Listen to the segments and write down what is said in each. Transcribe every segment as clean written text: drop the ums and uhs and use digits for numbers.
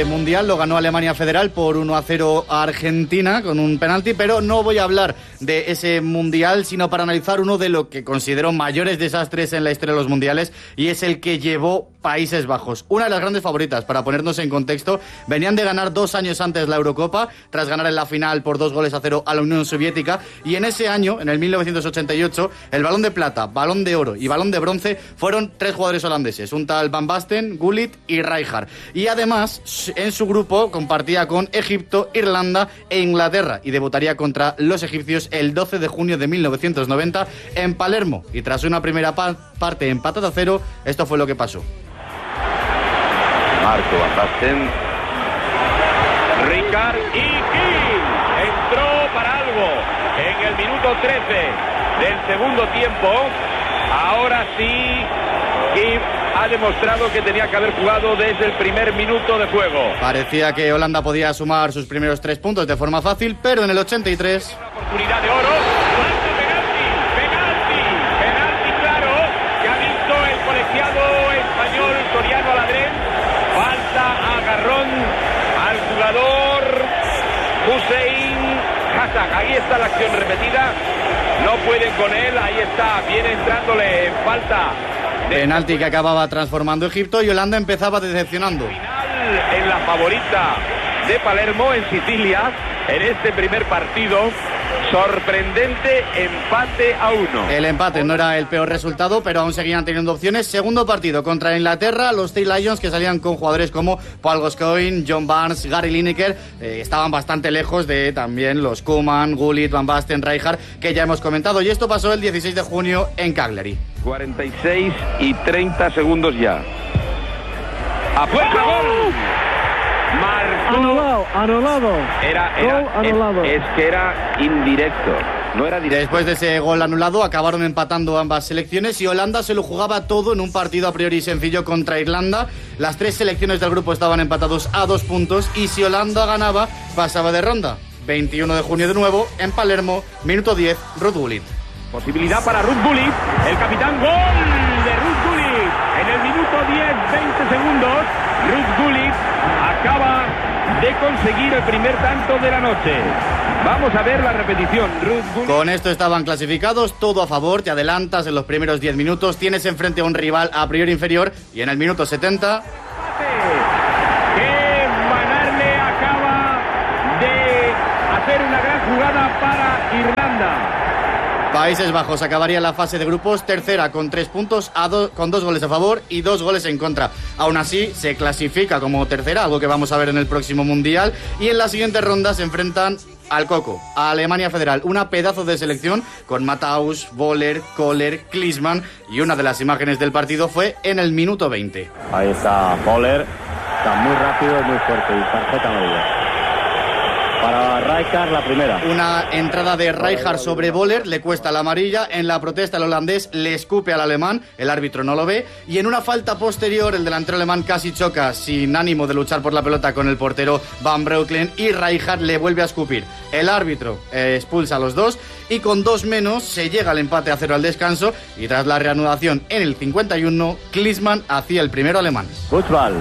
ese mundial lo ganó Alemania Federal por 1-0 a Argentina con un penalti, pero no voy a hablar de ese mundial, sino para analizar uno de lo que considero mayores desastres en la historia de los mundiales, y es el que llevó Países Bajos. Una de las grandes favoritas, para ponernos en contexto, venían de ganar 2 años antes la Eurocopa, tras ganar en la final por 2-0 a la Unión Soviética, y en ese año, en el 1988, el Balón de Plata, Balón de Oro y Balón de Bronce fueron 3 jugadores holandeses, un tal Van Basten, Gullit y Rijkaard. Y además, en su grupo compartía con Egipto, Irlanda e Inglaterra, y debutaría contra los egipcios el 12 de junio de 1990 en Palermo. Y tras una primera parte empatada a 0, esto fue lo que pasó. Marco Van Basten, Rijkaard y Gil entró para algo en el minuto 13 del segundo tiempo. Ahora sí, Gil ha demostrado que tenía que haber jugado desde el primer minuto de juego. Parecía que Holanda podía sumar sus primeros 3 puntos de forma fácil, pero en el 83... Una oportunidad de oro. Penalti claro, que ha visto el colegiado español Soriano Aladrén. Falta agarrón al jugador Hussein Hassan. Ahí está la acción repetida. No pueden con él, ahí está, viene entrándole en falta. Penalti que acababa transformando Egipto, y Holanda empezaba decepcionando. Final en la favorita de Palermo, en Sicilia, en este primer partido. Sorprendente empate a 1. El empate no era el peor resultado, pero aún seguían teniendo opciones. Segundo partido contra Inglaterra, los Three Lions, que salían con jugadores como Paul Gascoigne, John Barnes, Gary Lineker, estaban bastante lejos de también los Koeman, Gullit, Van Basten, Rijkaard, que ya hemos comentado. Y esto pasó el 16 de junio en Cagliari. 46 y 30 segundos ya. ¡Apuesta gol! Marcó. Anulado. Es que era indirecto. No era directo. Después de ese gol anulado, acabaron empatando ambas selecciones, y Holanda se lo jugaba todo en un partido a priori sencillo contra Irlanda. Las 3 selecciones del grupo estaban empatados a 2 puntos, y si Holanda ganaba, pasaba de ronda. 21 de junio de nuevo, en Palermo, minuto 10, Ruud Gullit. Posibilidad para Ruud Gullit, el capitán. Gol de Ruud Gullit. En el minuto 10, 20 segundos, Ruud Gullit acaba de conseguir el primer tanto de la noche. Vamos a ver la repetición. Ruud Gullit. Con esto estaban clasificados, todo a favor, te adelantas en los primeros 10 minutos, tienes enfrente a un rival a priori inferior, y en el minuto 70... Que Manarle acaba de hacer una gran jugada para Irlanda. Países Bajos acabaría la fase de grupos tercera con 3 puntos, con 2 goles a favor y 2 goles en contra. Aún así, se clasifica como tercera, algo que vamos a ver en el próximo Mundial, y en la siguiente ronda se enfrentan al Coco, a Alemania Federal, una pedazo de selección con Matthaus, Voller, Kohler, Klinsmann, y una de las imágenes del partido fue en el minuto 20. Ahí está Voller, está muy rápido y muy fuerte, y tarjeta amarilla. Para Rijkaard la primera. Una entrada de Rijkaard sobre Voller, le cuesta la amarilla. En la protesta el holandés le escupe al alemán, el árbitro no lo ve, y en una falta posterior el delantero alemán casi choca sin ánimo de luchar por la pelota con el portero Van Breukelen, y Rijkaard le vuelve a escupir. El árbitro expulsa a los dos, y con 2 menos se llega al empate a 0 al descanso, y tras la reanudación en el 51, Klinsmann hacía el primero alemán. Buchwald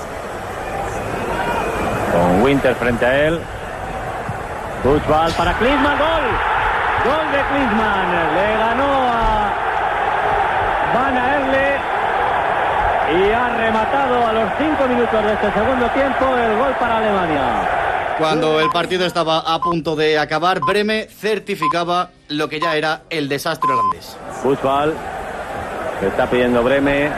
con Winter frente a él. Buchwald para Klinsmann, gol de Klinsmann, le ganó a Van Aerle y ha rematado a los 5 minutos de este segundo tiempo el gol para Alemania. Cuando el partido estaba a punto de acabar, Breme certificaba lo que ya era el desastre holandés. Buchwald, que está pidiendo Breme,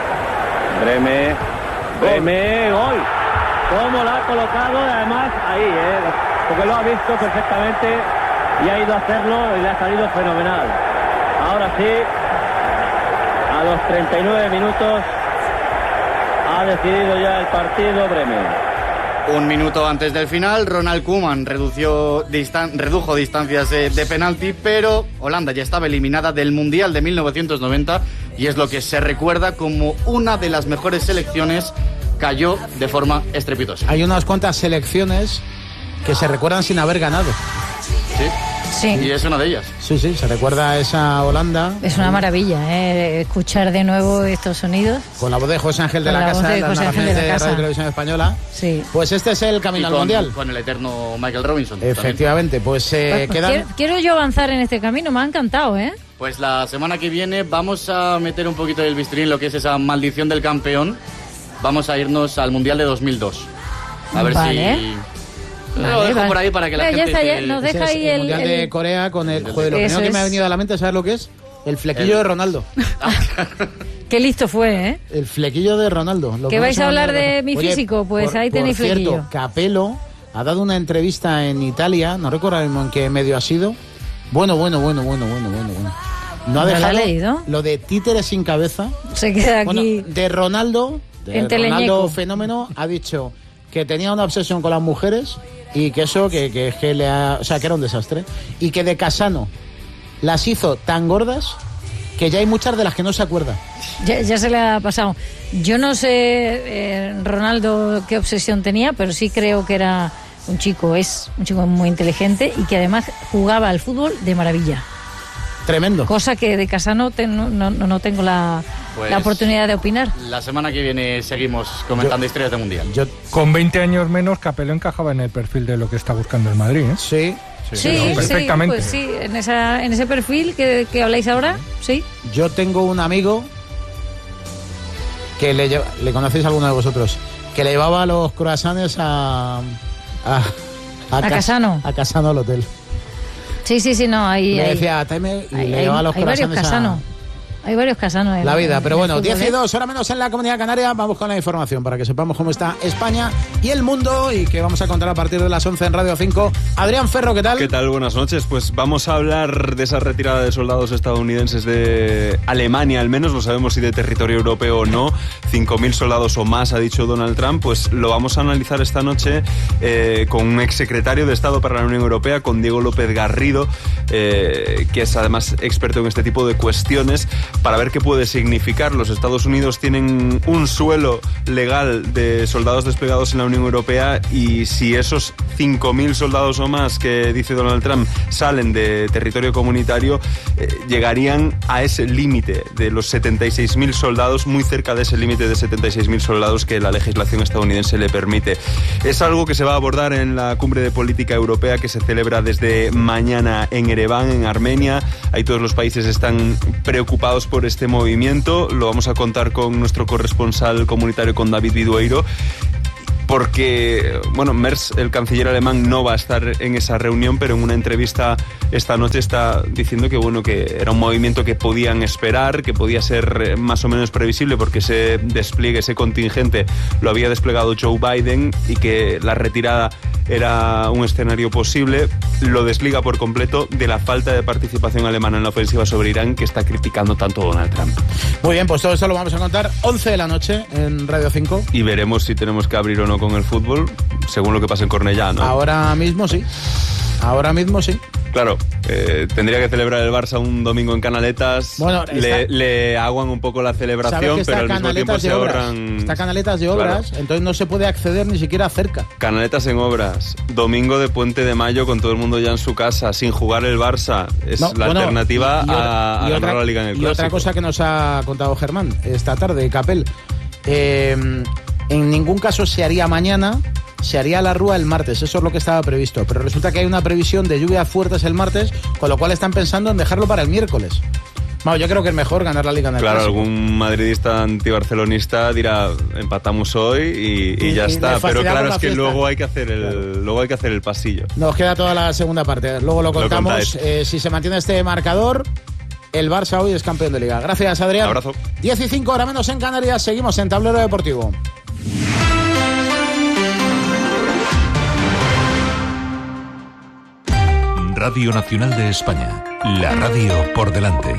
gol. Cómo lo ha colocado, además ahí, porque lo ha visto perfectamente y ha ido a hacerlo y le ha salido fenomenal. Ahora sí, a los 39 minutos ha decidido ya el partido Breme. Un minuto antes del final, Ronald Koeman redujo distancias de penalti, pero Holanda ya estaba eliminada del Mundial de 1990, y es lo que se recuerda como una de las mejores selecciones. Cayó de forma estrepitosa. Hay unas cuantas selecciones que se recuerdan sin haber ganado. Sí. Sí. Y es una de ellas. Sí, se recuerda a esa Holanda. Es una maravilla, escuchar de nuevo estos sonidos. Con la voz de José Ángel de la Casa, las narraciones de Radio Televisión Española. Sí. Pues este es el camino al Mundial. Con el eterno Michael Robinson. Efectivamente, pues quedan... Quiero yo avanzar en este camino, me ha encantado, ¿eh? Pues la semana que viene vamos a meter un poquito del bisturí en lo que es esa maldición del campeón. Vamos a irnos al Mundial de 2002. A ver si... Lo dejo por ahí para que la gente... Nos deja ahí el Mundial de Corea con el... Joder, lo primero que me ha venido a la mente, ¿sabes lo que es? El flequillo de Ronaldo. Qué listo fue, ¿eh? El flequillo de Ronaldo. ¿Que vais a hablar de mi físico? Pues ahí tenéis flequillo. Por cierto, Capello ha dado una entrevista en Italia, no recuerdo en qué medio ha sido. Bueno. No ha dejado leído. Lo de títeres sin cabeza. Se queda aquí. De Ronaldo fenómeno, ha dicho que tenía una obsesión con las mujeres y que eso, que era un desastre. Y que de Cassano las hizo tan gordas que ya hay muchas de las que no se acuerda. Ya se le ha pasado. Yo no sé Ronaldo qué obsesión tenía, pero sí creo que era un chico muy inteligente y que además jugaba al fútbol de maravilla. Tremendo. Cosa que de Cassano no tengo la oportunidad de opinar. La semana que viene seguimos comentando historias del Mundial. Con 20 años menos, Capello encajaba en el perfil de lo que está buscando el Madrid, ¿eh? Sí, perfectamente. Pues sí, en ese perfil que habláis ahora, sí. Yo tengo un amigo que le conocéis a alguno de vosotros, que le llevaba los croissants a Cassano. A Cassano al hotel. Sí, no, ahí... Le decía, le llevaba los croissants Hay varios Cassano en la vida, pero bueno, fútbol, 10 y 2, hora menos en la Comunidad Canaria. Vamos con la información para que sepamos cómo está España y el mundo y que vamos a contar a partir de las 11 en Radio 5. Adrián Ferro, ¿qué tal? ¿Qué tal? Buenas noches. Pues vamos a hablar de esa retirada de soldados estadounidenses de Alemania, al menos, no sabemos si de territorio europeo o no. 5.000 soldados o más, ha dicho Donald Trump. Pues lo vamos a analizar esta noche con un exsecretario de Estado para la Unión Europea, con Diego López Garrido, que es además experto en este tipo de cuestiones, para ver qué puede significar. Los Estados Unidos tienen un suelo legal de soldados desplegados en la Unión Europea y si esos 5.000 soldados o más que dice Donald Trump salen de territorio comunitario, llegarían a ese límite de los 76.000 soldados, muy cerca de ese límite de 76.000 soldados que la legislación estadounidense le permite. Es algo que se va a abordar en la Cumbre de Política Europea que se celebra desde mañana en Ereván, en Armenia. Ahí todos los países están preocupados por este movimiento. Lo vamos a contar con nuestro corresponsal comunitario, con David Vidueiro, porque, bueno, Merz, el canciller alemán, no va a estar en esa reunión, pero en una entrevista esta noche está diciendo que, bueno, que era un movimiento que podían esperar, que podía ser más o menos previsible, porque ese despliegue, ese contingente, lo había desplegado Joe Biden y que la retirada era un escenario posible. Lo desliga por completo de la falta de participación alemana en la ofensiva sobre Irán que está criticando tanto Donald Trump. Muy bien, pues todo esto lo vamos a contar 11 de la noche en Radio 5. Y veremos si tenemos que abrir o no con el fútbol, según lo que pase en Cornellá, ¿no? Ahora mismo sí. Claro, tendría que celebrar el Barça un domingo en Canaletas. Bueno, le aguan un poco la celebración, pero al mismo tiempo se ahorran... Está Canaletas de obras, claro. Entonces no se puede acceder ni siquiera cerca. Canaletas en obras, domingo de Puente de Mayo con todo el mundo ya en su casa, sin jugar el Barça. Es alternativa a ganar la Liga en el Clásico. Y otra cosa que nos ha contado Germán esta tarde, Capel. En ningún caso se haría mañana, se haría la Rúa el martes, eso es lo que estaba previsto, pero resulta que hay una previsión de lluvias fuertes el martes, con lo cual están pensando en dejarlo para el miércoles. Bueno, yo creo que es mejor ganar la Liga en el Clásico. Claro, algún madridista antibarcelonista dirá, empatamos hoy y ya está, pero claro, es que luego hay que hacer el pasillo. Nos queda toda la segunda parte, luego lo contamos. Si se mantiene este marcador, el Barça hoy es campeón de Liga. Gracias, Adrián. Un abrazo. 15 horas menos en Canarias, seguimos en Tablero Deportivo. Radio Nacional de España, la radio por delante.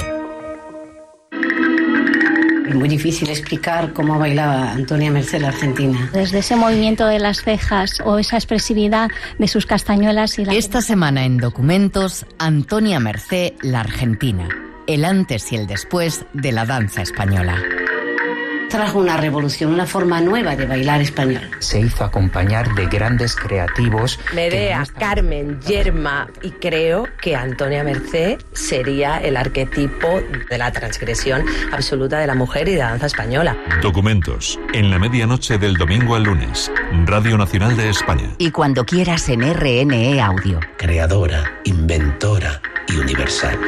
Es muy difícil explicar cómo bailaba Antonia Mercé la argentina. Desde ese movimiento de las cejas o esa expresividad de sus castañuelas. Esta semana en Documentos, Antonia Mercé la argentina. El antes y el después de la danza española. Trajo una revolución, una forma nueva de bailar español. Se hizo acompañar de grandes creativos. Medea, Carmen, Yerma, y creo que Antonia Mercé sería el arquetipo de la transgresión absoluta de la mujer y de la danza española. Documentos, en la medianoche del domingo al lunes. Radio Nacional de España. Y cuando quieras en RNE Audio. Creadora, inventora y universal.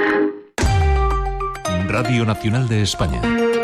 Radio Nacional de España.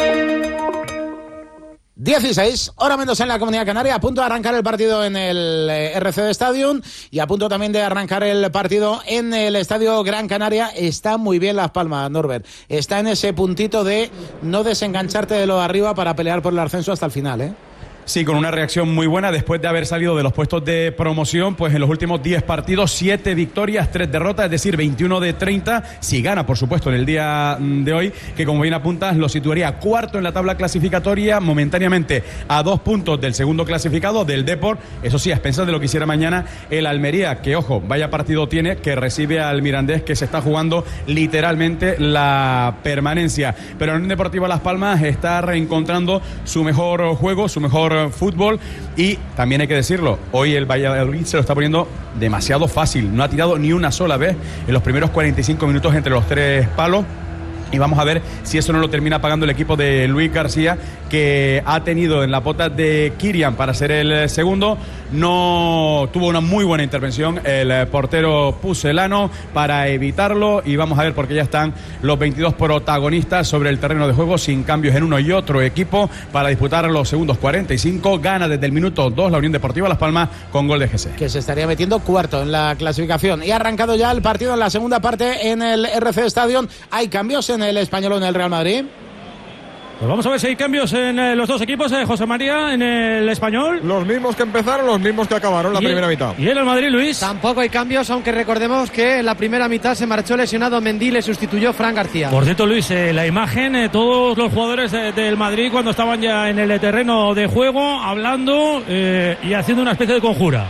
16, hora menos en la Comunidad Canaria, a punto de arrancar el partido en el RCD Stadium y a punto también de arrancar el partido en el Estadio Gran Canaria. Está muy bien Las Palmas, Norbert. Está en ese puntito de no desengancharte de lo de arriba para pelear por el ascenso hasta el final, ¿eh? Sí, con una reacción muy buena después de haber salido de los puestos de promoción, pues en los últimos 10 partidos, 7 victorias, 3 derrotas, es decir, 21 de 30. Si gana, por supuesto, en el día de hoy, que como bien apuntas, lo situaría cuarto en la tabla clasificatoria, momentáneamente a 2 puntos del segundo clasificado, del Depor. Eso sí, a expensas de lo que hiciera mañana el Almería, que ojo, vaya partido tiene, que recibe al Mirandés, que se está jugando literalmente la permanencia. Pero en Deportivo Las Palmas está reencontrando su mejor juego, su mejor fútbol, y también hay que decirlo, hoy el Valladolid se lo está poniendo demasiado fácil, no ha tirado ni una sola vez en los primeros 45 minutos entre los 3 palos. Y vamos a ver si eso no lo termina pagando el equipo de Luis García, que ha tenido en la pota de Kirian para ser el segundo. No tuvo una muy buena intervención el portero pucelano para evitarlo. Y vamos a ver, porque ya están los 22 protagonistas sobre el terreno de juego, sin cambios en uno y otro equipo, para disputar los segundos 45. Gana desde el minuto 2 la Unión Deportiva Las Palmas con gol de GC, que se estaría metiendo cuarto en la clasificación. Y ha arrancado ya el partido en la segunda parte en el RC Stadium. Hay cambios en el Español o en el Real Madrid. Pues vamos a ver si hay cambios en los dos equipos, José María, en el Español. Los mismos que empezaron, los mismos que acabaron la primera mitad. ¿Y en el Madrid, Luis? Tampoco hay cambios, aunque recordemos que en la primera mitad se marchó lesionado Mendy, le sustituyó Fran García. Por cierto, Luis, la imagen, todos los jugadores del Madrid cuando estaban ya en el terreno de juego, hablando y haciendo una especie de conjura.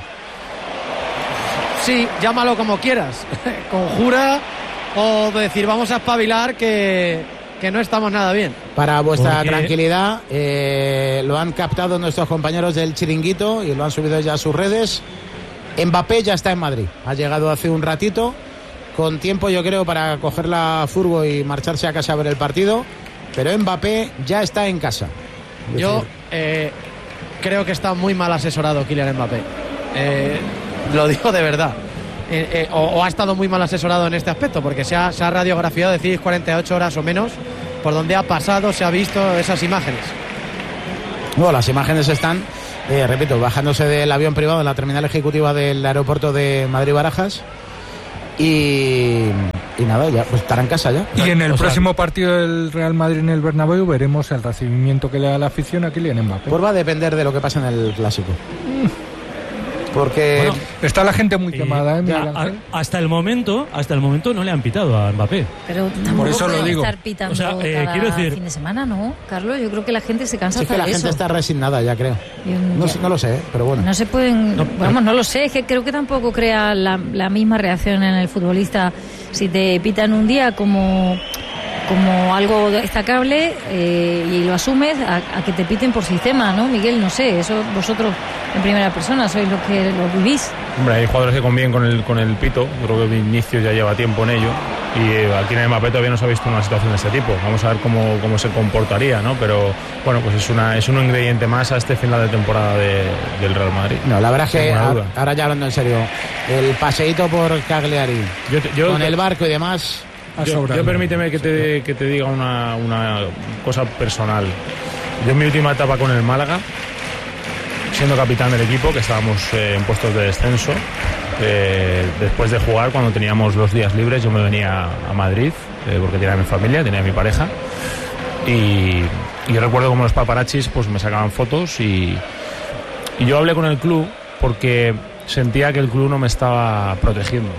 Sí, llámalo como quieras, conjura o decir vamos a espabilar que no estamos nada bien. Para vuestra tranquilidad, lo han captado nuestros compañeros del Chiringuito y lo han subido ya a sus redes. Mbappé ya está en Madrid, ha llegado hace un ratito, con tiempo yo creo para coger la furgo y marcharse a casa a ver el partido, pero Mbappé ya está en casa. Yo creo que está muy mal asesorado Kylian Mbappé, lo digo de verdad. O ha estado muy mal asesorado en este aspecto, porque se ha radiografiado, decís 48 horas o menos, por donde ha pasado, se ha visto esas imágenes. Bueno, las imágenes están, repito, bajándose del avión privado en la terminal ejecutiva del aeropuerto de Madrid-Barajas y nada, ya pues estará en casa ya. Y en el próximo partido del Real Madrid en el Bernabéu veremos el recibimiento que le da la afición a Kylian Mbappé. Pues va a depender de lo que pase en el Clásico. Porque bueno, está la gente muy quemada, hasta el momento no le han pitado a Mbappé. Pero tampoco por eso lo digo. Estar pitando quiero decir, fin de semana, ¿no, Carlos? Yo creo que la gente se cansa de eso. Es que la gente está resignada ya, creo. No lo sé, pero bueno. No se pueden, no lo sé, es que creo que tampoco crea la misma reacción en el futbolista si te pitan un día como algo destacable y lo asumes a que te piten por sistema, ¿no, Miguel? No sé, eso vosotros en primera persona sois los que lo vivís. Hombre, hay jugadores que conviven con el pito. Yo creo que Vinicius ya lleva tiempo en ello y aquí en Mbappé todavía no se ha visto una situación de este tipo. Vamos a ver cómo se comportaría, ¿no? Pero bueno, pues es un ingrediente más a este final de temporada del Real Madrid. No, la verdad es que ahora ya hablando en serio, el paseíto por Cagliari con el barco y demás. Yo permíteme que te diga una cosa personal. Yo en mi última etapa con el Málaga, siendo capitán del equipo, que estábamos en puestos de descenso, después de jugar, cuando teníamos los días libres, yo me venía a Madrid, porque tenía mi familia, tenía mi pareja, y yo recuerdo como los paparazzis pues me sacaban fotos y yo hablé con el club porque sentía que el club no me estaba protegiendo.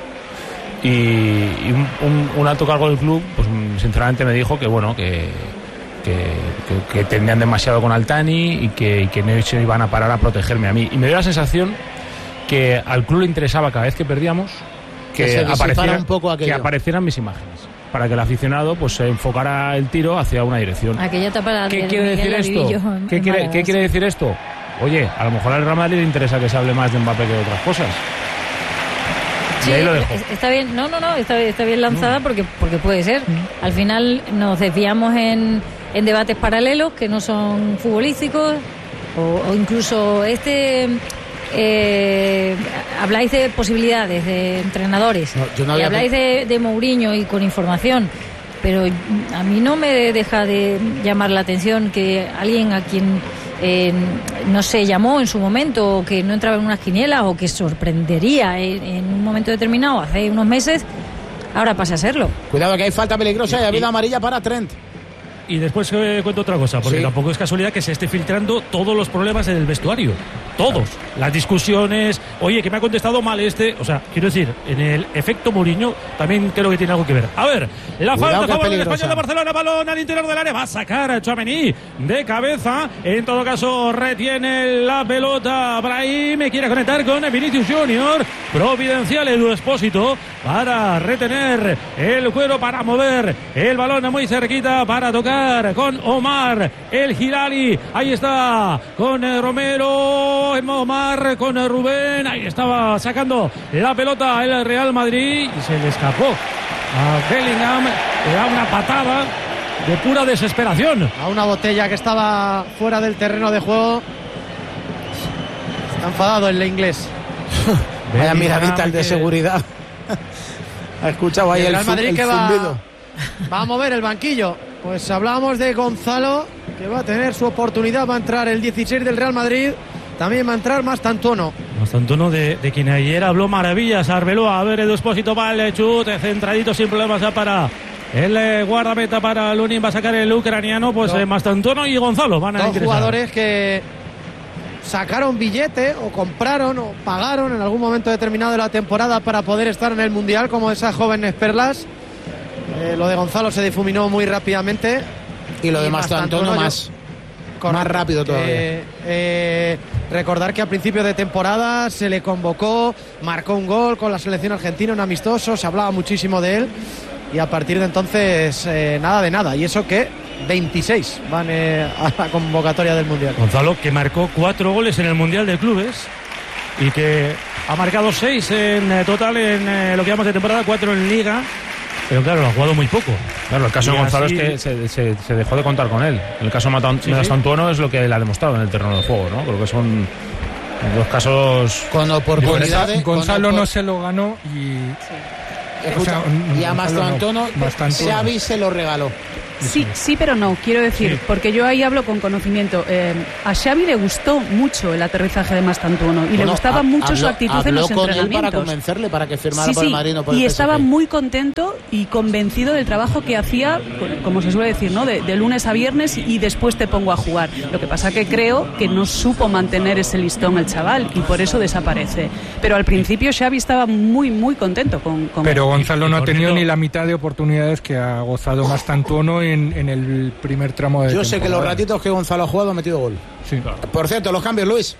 Y un alto cargo del club pues sinceramente me dijo que bueno, que tenían demasiado con Altani y que no se iban a parar a protegerme a mí, y me dio la sensación que al club le interesaba cada vez que perdíamos que aparecieran mis imágenes. para que el aficionado pues se enfocara el tiro hacia una dirección. Aquella etapa ¿Qué quiere decir esto? ¿Qué quiere decir esto? Oye, a lo mejor al Real Madrid le interesa que se hable más de Mbappé que de otras cosas. Sí, y ahí lo dejo. Está bien, está bien lanzada porque puede ser. Al final nos desviamos en debates paralelos que no son futbolísticos o incluso habláis de posibilidades de entrenadores y habláis de Mourinho y con información, pero a mí no me deja de llamar la atención que alguien a quien no se llamó en su momento, o que no entraba en unas quinielas, o que sorprendería en un momento determinado hace unos meses, ahora pasa a serlo. Cuidado que hay falta peligrosa y ha habido amarilla para Trent. Y después cuento otra cosa, porque tampoco es casualidad que se esté filtrando todos los problemas en el vestuario. Todos. Las discusiones, oye, que me ha contestado mal o sea, quiero decir, en el efecto Mourinho también creo que tiene algo que ver. A ver, la falta a favor del Español de Barcelona, balón al interior del área, va a sacar a Tchouaméni de cabeza, en todo caso retiene la pelota Brahim, quiere conectar con Vinicius Junior, providencial Edu Expósito para retener el cuero, para mover el balón muy cerquita, para tocar con Omar el Hilali, ahí está con Romero, Omar con Rubén, ahí estaba sacando la pelota el Real Madrid y se le escapó a Bellingham, le da una patada de pura desesperación a una botella que estaba fuera del terreno de juego. Está enfadado el inglés. Vaya miradita el de seguridad. Ha escuchado ahí el Real Madrid que zumbido. Va a mover el banquillo. Pues hablamos de Gonzalo, que va a tener su oportunidad, va a entrar el 16 del Real Madrid, también va a entrar Mastantuono. Mastantuono de quien ayer habló maravillas, Arbeloa. A ver, Edu Expósito va el chute, centradito sin problemas para el guardameta, para Lunin, va a sacar el ucraniano, pues Mastantuono y Gonzalo van a ingresar. Dos jugadores que sacaron billete o compraron o pagaron en algún momento determinado de la temporada para poder estar en el Mundial, como esas jóvenes perlas. Lo de Gonzalo se difuminó muy rápidamente. Y lo de Mastantuono más rápido todavía. Recordar que a principio de temporada se le convocó, marcó un gol con la selección argentina, un amistoso, se hablaba muchísimo de él. Y a partir de entonces, nada de nada. Y eso que 26 van a la convocatoria del Mundial. Gonzalo, que marcó 4 goles en el Mundial de Clubes y que ha marcado 6 en total en lo que llamamos de temporada, 4 en Liga. Pero claro, lo ha jugado muy poco. Claro, el caso de Gonzalo es que se dejó de contar con él. El caso de Mastantuono es lo que él ha demostrado en el terreno de juego, ¿no? Creo que son dos casos con oportunidades. Gonzalo no se lo ganó y... Escucha, y a Mastantuono Xavi se lo regaló. Sí, pero no, quiero decir, porque yo ahí hablo con conocimiento. A Xavi le gustó mucho el aterrizaje de Mastantuono y le gustaba mucho su actitud en los entrenamientos. Habló con él para convencerle para que firmara por el Madrid, no por el y PSG. Estaba muy contento y convencido del trabajo que hacía, como se suele decir, ¿no? De lunes a viernes y después te pongo a jugar. Lo que pasa que creo que no supo mantener ese listón el chaval y por eso desaparece. Pero al principio Xavi estaba muy, muy contento con Pero Gonzalo no ha tenido ni la mitad de oportunidades que ha gozado Mastantuono en el primer tramo de temporada. Yo sé que los ratitos que Gonzalo ha jugado ha metido gol. Sí. Por cierto, los cambios, Luis.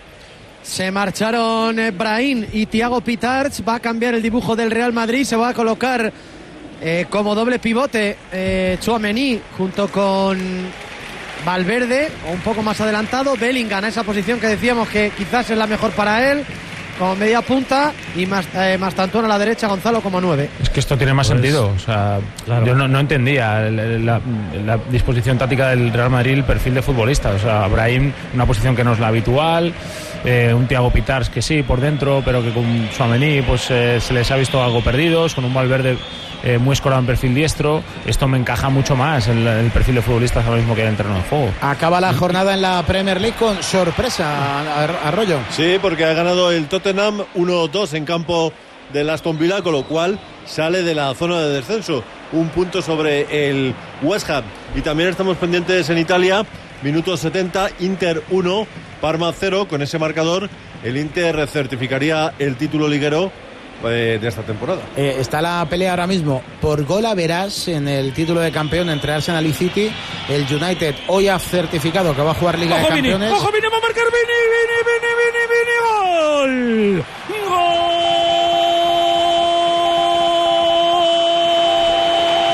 Se marcharon Brahim y Thiago Pitarch. Va a cambiar el dibujo del Real Madrid. Se va a colocar como doble pivote Tchouaméni junto con Valverde, un poco más adelantado. Bellingham a esa posición que decíamos que quizás es la mejor para él, como media punta, y Mastantuono a la derecha, Gonzalo como 9. Es que esto tiene más sentido. O sea, claro. Yo no entendía la disposición táctica del Real Madrid, el perfil de futbolista. O sea, Brahim, una posición que no es la habitual, un Thiago Pitarch que sí, por dentro, pero que con Tchouaméni pues se les ha visto algo perdidos, con un Valverde muy escorado en perfil diestro. Esto me encaja mucho más el perfil de futbolistas ahora mismo que hay en el terreno de juego. Acaba la jornada en la Premier League con sorpresa, Arroyo. Sí, porque ha ganado el Tottenham 1-2 en campo del Aston Villa, con lo cual sale de la zona de descenso, un punto sobre el West Ham. Y también estamos pendientes en Italia, minuto 70, Inter 1, Parma 0. Con ese marcador el Inter certificaría el título liguero de esta temporada. Está la pelea ahora mismo por gol a verás en el título de campeón entre Arsenal y City. El United hoy ha certificado que va a jugar Liga de Campeones. ¡Ojo, Vini! ¡Va a marcar Vini! ¡Gol! ¡Gol!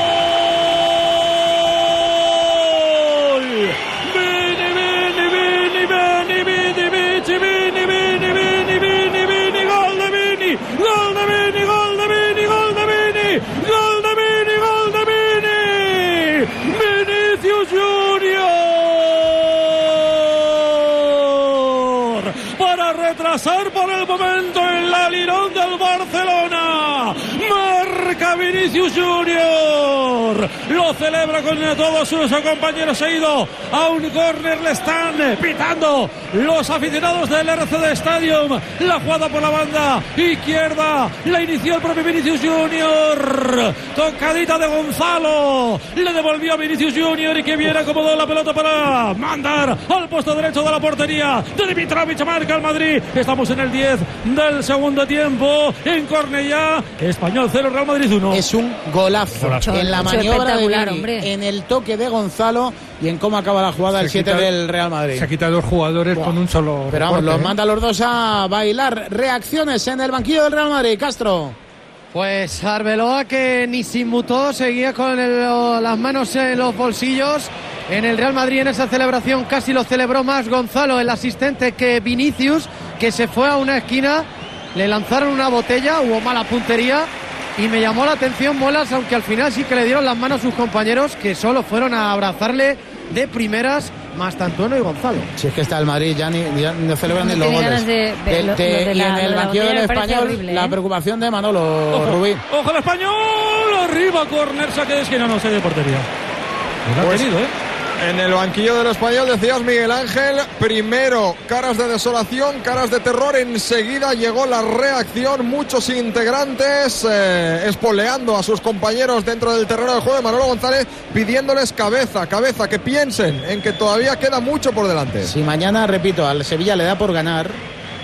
para retrasar por el momento el alirón del Barcelona. Marca Vinicius Junior. Lo celebra con todos sus compañeros. Se ha ido a un córner. Le están pitando los aficionados del RCD Stadium. La jugada por la banda izquierda. La inició el propio Vinicius Junior. Tocadita de Gonzalo. Le devolvió a Vinicius Junior y que viene acomodó la pelota para mandar al puesto derecho de la portería de Dimitrovic. Marca el Madrid. Estamos en el 10 del segundo tiempo. En Cornellá. Español 0, Real Madrid 1. Es un golazo. En la maniobra de Vini, hombre. en el toque de Gonzalo y en cómo acaba la jugada el 7 del Real Madrid. Se ha quitado 2 jugadores con un solo. Pero vamos, recorte, los manda a los dos a bailar. Reacciones en el banquillo del Real Madrid. Castro. Pues Arbeloa, que ni se inmutó, seguía con las manos en los bolsillos. En el Real Madrid, en esa celebración, casi lo celebró más Gonzalo, el asistente, que Vinicius, que se fue a una esquina. Le lanzaron una botella, hubo mala puntería y me llamó la atención Molas, aunque al final sí que le dieron las manos a sus compañeros, que solo fueron a abrazarle de primeras, más Tantueno y Gonzalo. Si es que está el Madrid, ya no celebran ni los goles. Y en el banquillo del Español, horrible, la preocupación de Manolo. Ojo, Rubí. Ojo el Español, arriba, córner, saque de esquina, no sé de portería. Lo ha tenido, En el banquillo del Español, decías, Miguel Ángel, primero caras de desolación, caras de terror, enseguida llegó la reacción, muchos integrantes espoleando a sus compañeros dentro del terreno de juego de Manolo González, pidiéndoles cabeza, que piensen en que todavía queda mucho por delante. Si mañana, repito, al Sevilla le da por ganar,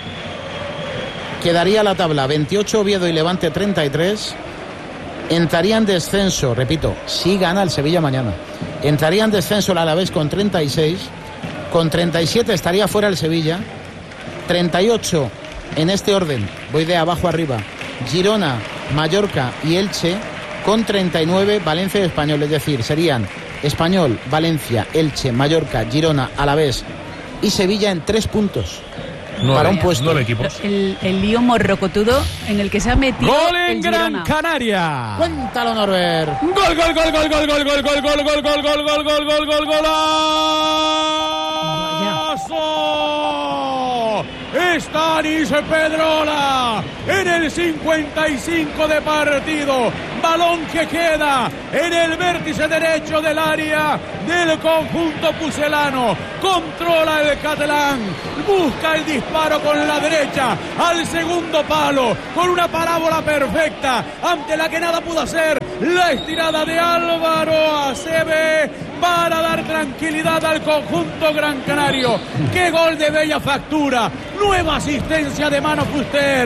quedaría la tabla 28 Oviedo y Levante 33, entraría en descenso, repito, si gana el Sevilla mañana. Entraría en descenso el Alavés con 36, con 37 estaría fuera el Sevilla, 38 en este orden, voy de abajo arriba, Girona, Mallorca y Elche, con 39 Valencia y Español, es decir, serían Español, Valencia, Elche, Mallorca, Girona, Alavés y Sevilla en 3 puntos. Para un puesto. 9 equipos. El lío morrocotudo en el que se ha metido. Gol en el Gran Girona. Canaria. Cuéntalo, Norbert. Gol, golazo. Stanis Pedrola en el 55 de partido. Balón que queda en el vértice derecho del área del conjunto pucelano. Controla el catalán. Busca el disparo con la derecha al segundo palo, con una parábola perfecta ante la que nada pudo hacer la estirada de Álvaro Acebe para dar tranquilidad al conjunto gran canario. ¡Qué gol de bella factura! Nueva asistencia de Mano Fuster